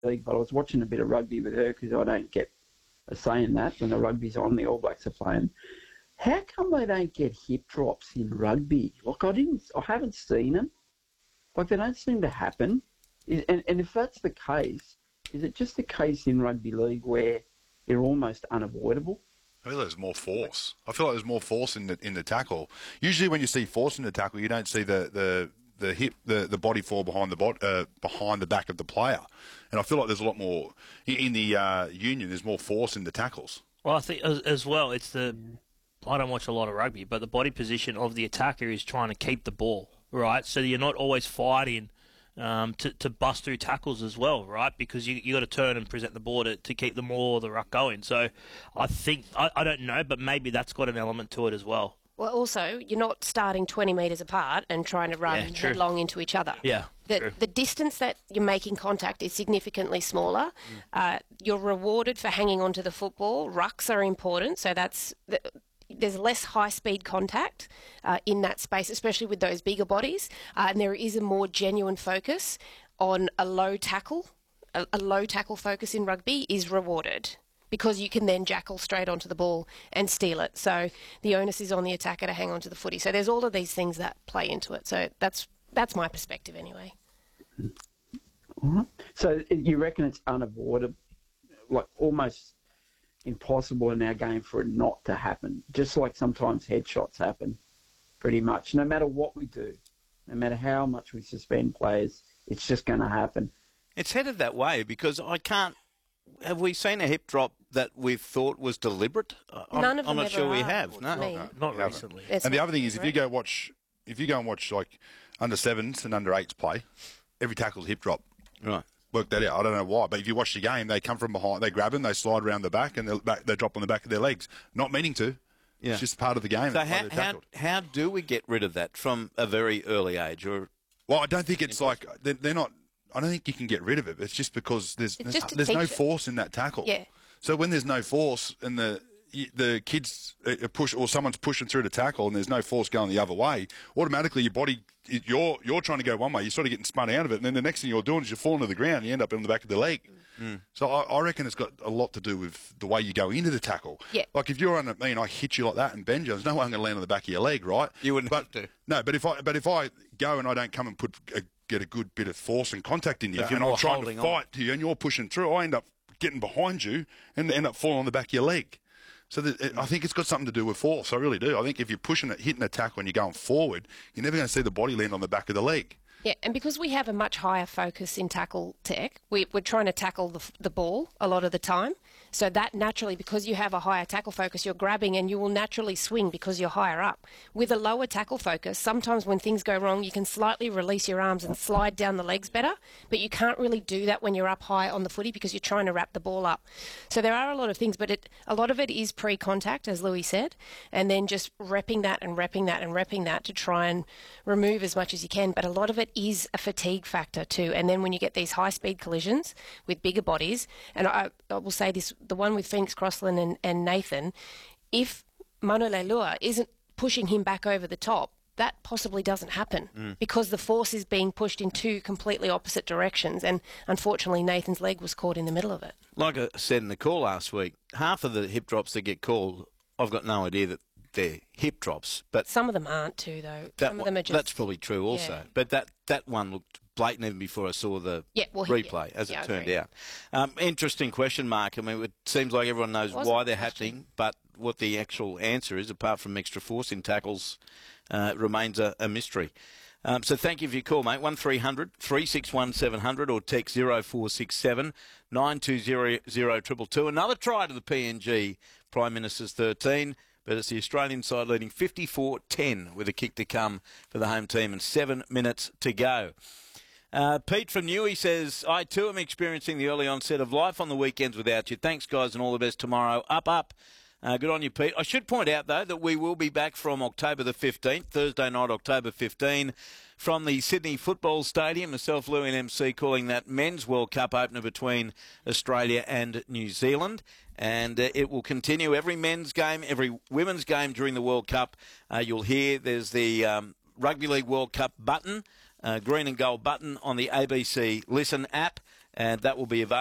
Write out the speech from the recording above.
league, but I was watching a bit of rugby with her because I don't get a say in that when the rugby's on, the All Blacks are playing. How come they don't get hip drops in rugby? Like, I haven't seen them. Like, they don't seem to happen. And if that's the case, is it just the case in rugby league where they're almost unavoidable? I feel there's more force. I feel like there's more force in the tackle. Usually, when you see force in the tackle, you don't see the hip, the body fall behind the back of the player. And I feel like there's a lot more in the union. There's more force in the tackles. Well, I think as well, it's I don't watch a lot of rugby, but the body position of the attacker is trying to keep the ball, right? So you're not always fighting to bust through tackles as well, right? Because you got to turn and present the ball to keep the ball or the ruck going. So I think, I don't know, but maybe that's got an element to it as well. Well, also, you're not starting 20 metres apart and trying to run headlong into each other. Yeah, the distance that you're making contact is significantly smaller. You're rewarded for hanging onto the football. Rucks are important, so there's less high-speed contact in that space, especially with those bigger bodies, and there is a more genuine focus on a low tackle. A low tackle focus in rugby is rewarded because you can then jackal straight onto the ball and steal it. So the onus is on the attacker to hang onto the footy. So there's all of these things that play into it. So that's my perspective anyway. All right. So you reckon it's unavoidable, like almost impossible in our game for it not to happen, just like sometimes headshots happen, pretty much. No matter what we do, no matter how much we suspend players, it's just going to happen. It's headed that way because have we seen a hip drop that we've thought was deliberate? None of them I'm not sure we ever have. are, No, not recently. And the other thing is, if you go and watch like under sevens and under eights play, every tackle's hip drop. Right. Work that out. I don't know why, but if you watch the game, they come from behind, they grab them, they slide around the back, and they drop on the back of their legs. Not meaning to. Yeah. It's just part of the game. So how do we get rid of that from a very early age? Well, I don't think it's like they're not. I don't think you can get rid of it. It's just because there's no force in that tackle. Yeah. So when there's no force and the kids push or someone's pushing through the tackle and there's no force going the other way, automatically your body, you're trying to go one way, you're sort of getting spun out of it, and then the next thing you're doing is you're falling to the ground, you end up on the back of the leg. So I reckon it's got a lot to do with the way you go into the tackle. Yeah. Like if you're under me and I hit you like that and bend you, there's no way I'm going to land on the back of your leg, right? You wouldn't have to. No, but if I go and I don't come and get a good bit of force and contact in you, and I'm trying to fight to you and you're pushing through, I end up getting behind you and end up falling on the back of your leg. So I think it's got something to do with force. I really do. I think if you're hitting a tackle and you're going forward, you're never going to see the body land on the back of the leg. Yeah, and because we have a much higher focus in tackle tech, we're trying to tackle the ball a lot of the time. So that naturally, because you have a higher tackle focus, you're grabbing and you will naturally swing because you're higher up. With a lower tackle focus, sometimes when things go wrong, you can slightly release your arms and slide down the legs better, but you can't really do that when you're up high on the footy because you're trying to wrap the ball up. So there are a lot of things, but a lot of it is pre-contact, as Louis said, and then just repping that and repping that and repping that to try and remove as much as you can. But a lot of it is a fatigue factor too. And then when you get these high-speed collisions with bigger bodies, and I will say this, the one with Phoenix Crossland and Nathan, if Manu Leilua isn't pushing him back over the top, that possibly doesn't happen because the force is being pushed in two completely opposite directions. And unfortunately, Nathan's leg was caught in the middle of it. Like I said in the call last week, half of the hip drops that get called, I've got no idea that they're hip drops. But some of them aren't too, though. Some of them are just... That's probably true also. Yeah. But that one looked blatant even before I saw the replay, as it turned out. Interesting question, Mark. I mean, it seems like everyone knows why they're happening, but what the actual answer is, apart from extra force in tackles, remains a mystery. So thank you for your call, mate. 1300 361 700 or text 0467 920 222. Another try to the PNG Prime Minister's 13, but it's the Australian side leading 54-10 with a kick to come for the home team and 7 minutes to go. Pete from Newey says, I too am experiencing the early onset of life on the weekends without you. Thanks, guys, and all the best tomorrow. Up. Good on you, Pete. I should point out, though, that we will be back from October the 15th, Thursday night, October 15, from the Sydney Football Stadium. Myself, Lou and MC, calling that Men's World Cup opener between Australia and New Zealand. And it will continue every men's game, every women's game during the World Cup. You'll hear there's the Rugby League World Cup button, green and gold button on the ABC Listen app. and that will be available.